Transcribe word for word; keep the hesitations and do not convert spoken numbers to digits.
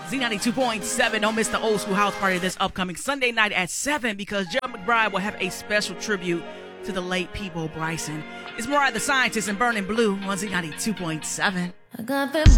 Z ninety-two point seven. Don't miss the old school house party this upcoming Sunday night at seven because Gerald McBride will have a special tribute to the late Peabo Bryson. It's Mariah the Scientist and Burning Blue on Z ninety-two point seven. I got that